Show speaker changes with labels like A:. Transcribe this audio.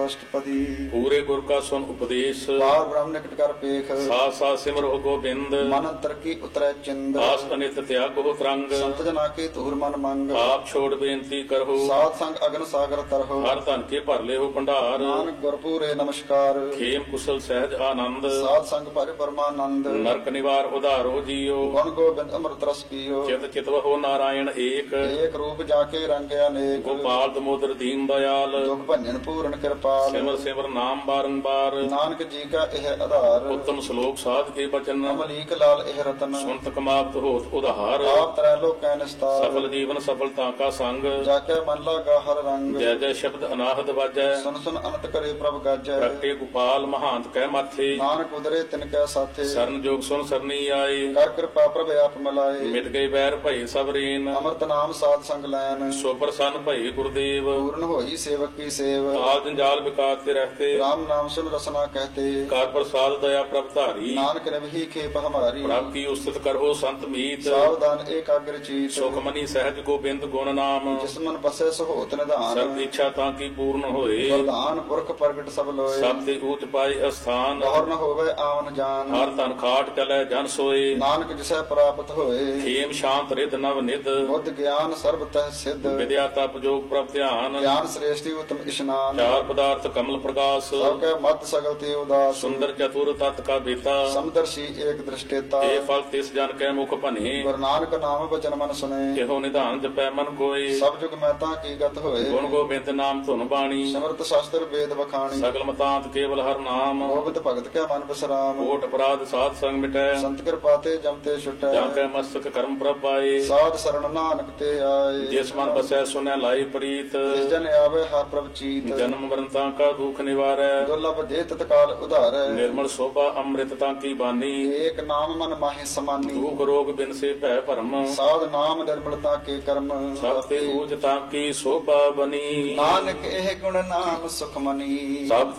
A: अष्टपदी।
B: पूरे गुर का सुन उपदेश,
A: बार ब्रह्म निकट कर पेख,
B: साथ साथ सिमर हो गोबिंद।
A: मन अंतर की उतरै चिंद,
B: आस अनित त्याग हो तरंग,
A: संत जना के तुहर मन मंग।
B: आप छोड़ बेनती करहो,
A: साध संग अगन सागर तरहो,
B: हर धन के भर ले हो भंडार।
A: नानक गुरपुरे नमस्कार,
B: खेम कुशल सहज आनंद,
A: साध संग पर परमानंद।
B: नरक निवार उदारो जियो,
A: गुण गोबिंद अमृत रस पियो,
B: चित चितव हो नारायण एक।
A: एक रूप जाके रंग अनेक।
B: गोपाल दमोदर दीन दयाल,
A: दुख भंजन पूर्ण कृपाल,
B: सिमर सिमर नाम बारंबार।
A: नानक जी का यह आधार,
B: उत्तम श्लोक साध के बचन,
A: अमलीक लाल यह रतन।
B: सुनत कमाप्त होत उधार।
A: आप त्रैलोक कै निस्तार,
B: सफल जीवन सफलता का संग,
A: जाके मन लागा हर रंग।
B: जय जय शब्द अनाहद बाजै,
A: सुन सुन अनंत करे प्रभ गाजै।
B: प्रगटे गोपाल महांत कै माथे।
A: नानक उदरे तिनकै साथे,
B: शरण जोग सुन सरनी आए।
A: कर कृपा प्रभ आप मिलाए।
B: मिट गए बैर भई सब रीन,
A: अमृत नाम साध संग लैन।
B: सो प्रसन्न भई गुरुदेव।
A: पूर्ण होई सेवक की सेव,
B: काल जंजाल विकात के रहते,
A: राम नाम सुन रसना कहते।
B: कार प्रसाद दया प्रभ धारी।
A: नानक नबही खेप हमारी,
B: प्रभ की उस्तित करहो संत मीत।
A: सावधान एकाग्र चीत।
B: सुख मनी सहज गोबिंद गुण नाम,
A: जिस मन बसे सो होत निधान।
B: सब इच्छा ताकि पूर्ण होए।
A: वरदान पुरख प्रगट सब लोए,
B: सब ते ऊंच पाई स्थान।
A: गौर न होवे आवन जान।
B: हर तन खाट चले जन सोए,
A: नानक जिसे प्राप्त होए,
B: खेम शांत रिद नव निद।
A: बुद्ध ज्ञान सर्वतः सिद्ध।
B: विद्या तप जोग प्रभ ध्यान,
A: ज्ञान श्रेष्ठी उत्तम स्नान।
B: चार पदार्थ कमल प्रकाश।
A: सबके मत सगल ते उदास,
B: सुंदर चतुर तत् का बेता।
A: समदर्शी एक दृष्टेता।
B: ये फल तिस जन के मुख भने,
A: गुरु नानक नाम वचन मन सुने।
B: एहो निधान जपै मन कोय।
A: सब जुग महता की गत होए,
B: गुण गोबिंद नाम धुन बाणी।
A: समर्थ शास्त्र वेद बखानी।
B: सगल मतांत केवल हर नाम,
A: गोविंद भगत के मन विश्राम।
B: कोट अपराध साध संग मिटै।
A: संत कृपाते जमते छुटै,
B: जाके मस्तक कर्म प्रभ पाए।
A: साध शरण नानक ते आए।
B: जिस मन बसै सुनै लाई प्रीत,
A: जिस जन आवे हर प्रभ चीत।
B: जन्म मरनता का दुख निवारै।
A: दुर्लभ दे तत्काल उधारै,
B: निर्मल शोभा अमृत ताकी बानी।
A: एक नाम मन माहि समानी।
B: भूख रोग बिन से भय भरम,
A: साध नाम निर्मलता के कर्म।
B: सब ते ऊज ताकी शोभा बनी।
A: नानक एह गुण नाम सुखमनी,
B: सब